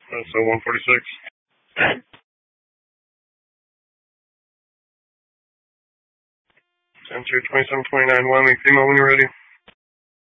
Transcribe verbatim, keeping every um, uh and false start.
Uh, so one forty-six. ten two twenty-seven twenty-nine, Wyoming female when you're ready.